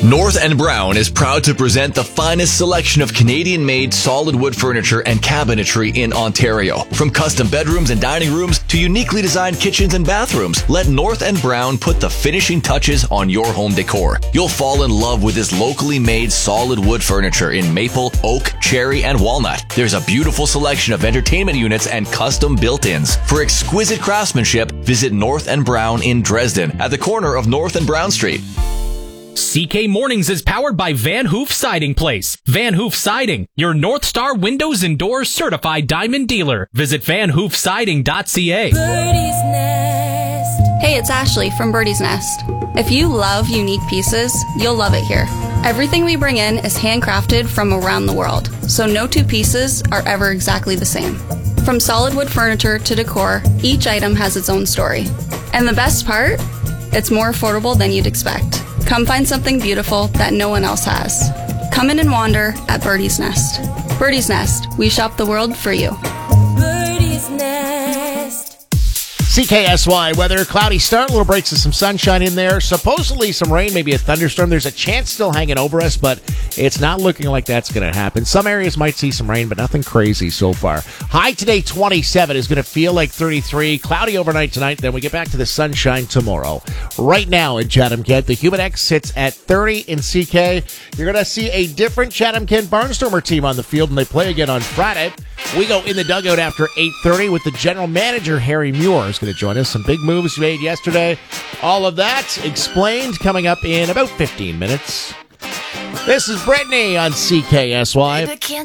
North and Brown is proud to present the finest selection of Canadian-made solid wood furniture and cabinetry in Ontario. From custom bedrooms and dining rooms to uniquely designed kitchens and bathrooms, let North and Brown put the finishing touches on your home decor. You'll fall in love with this locally made solid wood furniture in maple, oak, cherry, and walnut. There's a beautiful selection of entertainment units and custom built-ins. For exquisite craftsmanship, visit North and Brown in Dresden at the corner of North and Brown Street. CK Mornings is powered by Van Hoof Siding Place. Van Hoof Siding, your North Star Windows and Doors certified diamond dealer. Visit vanhoofsiding.ca. Birdie's Nest. Hey, it's Ashley from Birdie's Nest. If you love unique pieces, you'll love it here. Everything we bring in is handcrafted from around the world, so no two pieces are ever exactly the same. From solid wood furniture to decor, each item has its own story. And the best part? It's more affordable than you'd expect. Come find something beautiful that no one else has. Come in and wander at Birdie's Nest. Birdie's Nest, we shop the world for you. Birdie's Nest. CKSY weather, cloudy start, little breaks of some sunshine in there. Supposedly some rain, maybe a thunderstorm. There's a chance still hanging over us, but it's not looking like that's going to happen. Some areas might see some rain, but nothing crazy so far. High today, 27, is going to feel like 33. Cloudy overnight tonight, then we get back to the sunshine tomorrow. Right now in Chatham-Kent, the Human-X sits at 30 in CK. You're going to see a different Chatham-Kent Barnstormer team on the field, and they play again on Friday. We go in the dugout after 8:30 with the general manager, Harry Muir, is going to join us. Some big moves made yesterday. All of that explained coming up in about 15 minutes. This is Brittany on CKSY.